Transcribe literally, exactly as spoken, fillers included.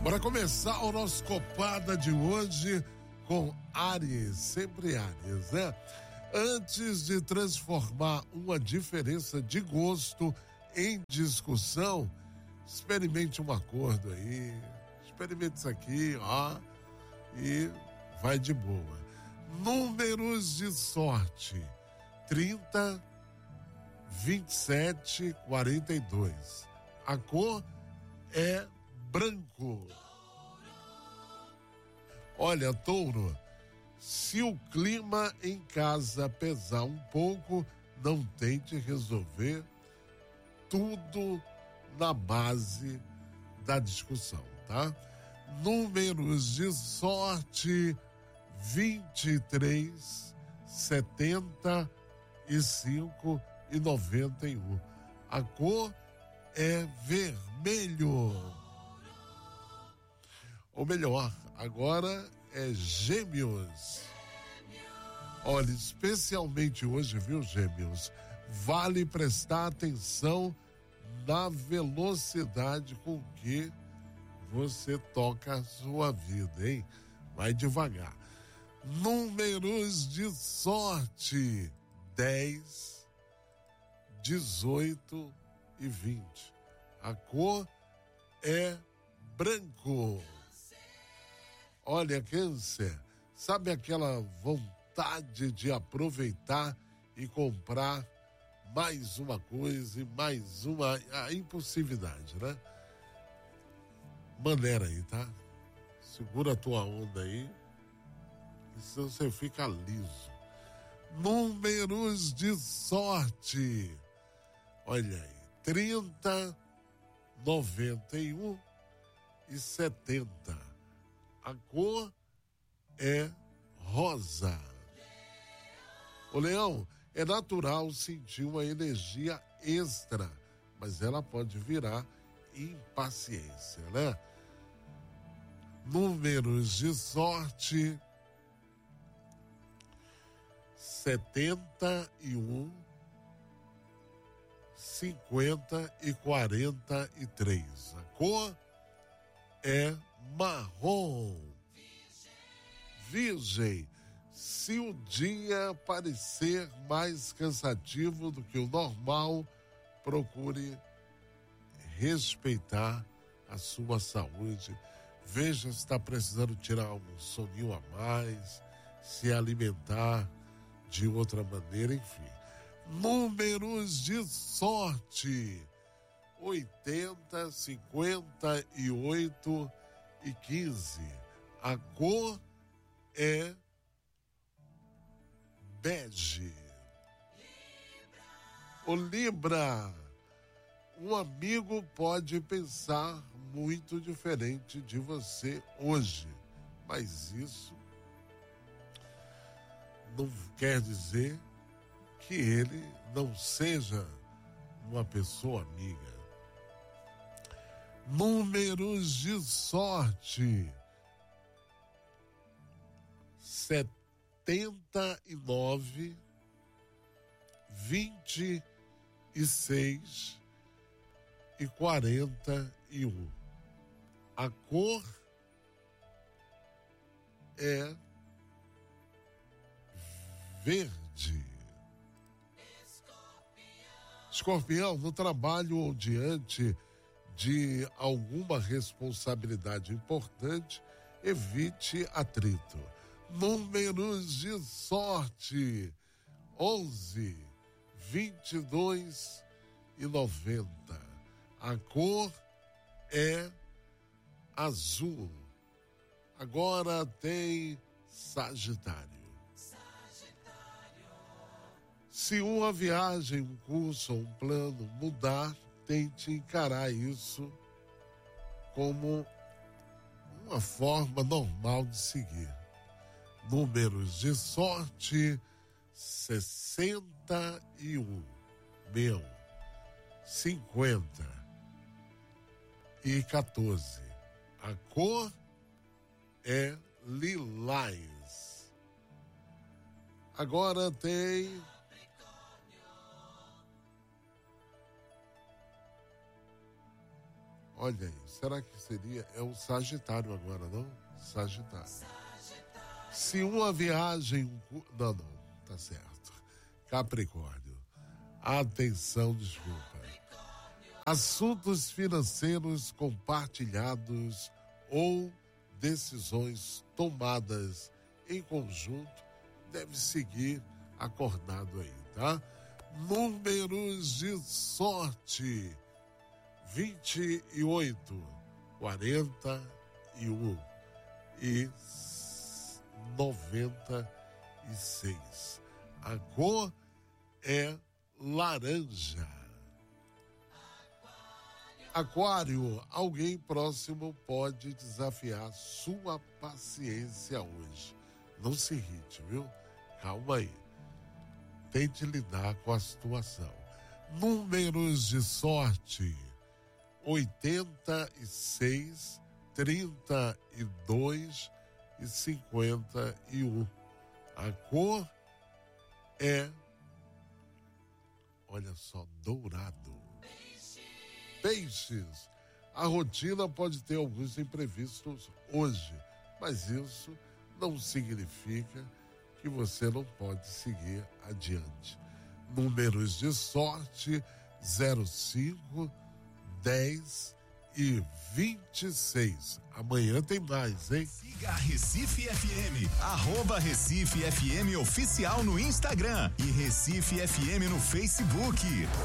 Para começar o nosso Copada de hoje com Áries, sempre Áries, né? Antes de transformar uma diferença de gosto em discussão, experimente um acordo aí, experimente isso aqui, ó, e vai de boa. Números de sorte: trinta, vinte e sete, quarenta e dois. A cor é branco. Olha, Touro, se o clima em casa pesar um pouco, não tente resolver tudo na base da discussão, tá? Números de sorte: vinte e três, setenta e cinco e noventa e um. A cor é vermelho. Ou melhor, agora é Gêmeos. Olha, especialmente hoje, viu, Gêmeos? Vale prestar atenção na velocidade com que você toca a sua vida, hein? Vai devagar. Números de sorte: dez, dezoito e vinte. A cor é branco. Olha, Câncer, sabe aquela vontade de aproveitar e comprar mais uma coisa e mais uma, a impulsividade, né? Maneira aí, tá? Segura a tua onda aí, senão você fica liso. Números de sorte: olha aí, trinta, noventa e um e setenta. A cor é rosa. O Leão, é natural sentir uma energia extra, mas ela pode virar impaciência, né? Números de sorte: setenta e um, cinquenta e quarenta e três. A cor é marrom. Virgem, se o dia parecer mais cansativo do que o normal, procure respeitar a sua saúde. Veja se está precisando tirar um soninho a mais, se alimentar de outra maneira, enfim. Números de sorte: oitenta, cinquenta e oito e quinze. A cor é bege. O Libra, um amigo pode pensar muito diferente de você hoje, mas isso não quer dizer que ele não seja uma pessoa amiga. Números de sorte: setenta e nove, vinte e seis e quarenta e um. A cor é verde. Escorpião, no trabalho ou diante de alguma responsabilidade importante, evite atrito. Números de sorte: onze, vinte e dois e noventa. A cor é azul. Agora tem Sagitário. Se uma viagem, um curso ou um plano mudar, tente encarar isso como uma forma normal de seguir. Números de sorte: sessenta e um, meu, cinquenta e quatorze. A cor é lilás. Agora tem Olha aí, será que seria? É o Sagitário agora, não? Sagitário. Se uma viagem... Não, não, tá certo. Capricórnio. Atenção, desculpa. Assuntos financeiros compartilhados ou decisões tomadas em conjunto deve seguir acordado aí, tá? Números de sorte: vinte e oito, quarenta e um e noventa e seis. A cor é laranja. Aquário, alguém próximo pode desafiar sua paciência hoje. Não se irrite, viu? Calma aí. Tente lidar com a situação. Números de sorte: oitenta e seis, trinta e dois e cinquenta e um. A cor é, olha só, dourado. Peixes, a rotina pode ter alguns imprevistos hoje, mas isso não significa que você não pode seguir adiante. Números de sorte: zero cinco, dez e vinte e seis. Amanhã tem mais, hein? Siga a Recife F M, arroba Recife F M Oficial no Instagram e Recife F M no Facebook.